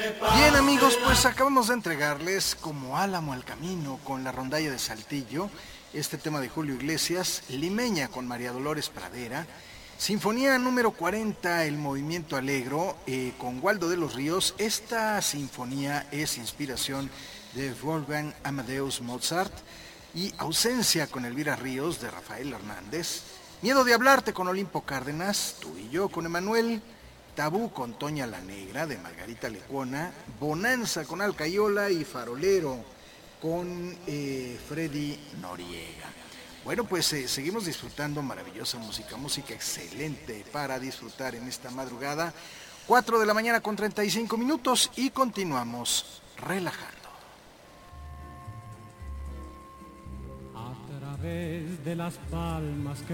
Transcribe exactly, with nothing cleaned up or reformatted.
Bien amigos, pues acabamos de entregarles Como Álamo al Camino con la rondalla de Saltillo, este tema de Julio Iglesias, Limeña con María Dolores Pradera, Sinfonía número cuarenta, El Movimiento Alegro, eh, con Waldo de los Ríos. Esta sinfonía es inspiración de Wolfgang Amadeus Mozart, y Ausencia con Elvira Ríos de Rafael Hernández, Miedo de Hablarte con Olimpo Cárdenas, Tú y Yo con Emanuel, Tabú con Toña la Negra de Margarita Lecuona, Bonanza con Alcayola y Farolero con eh, Freddy Noriega. Bueno, pues eh, seguimos disfrutando maravillosa música, música excelente para disfrutar en esta madrugada, cuatro de la mañana con treinta y cinco minutos, y continuamos relajando. A través de las palmas que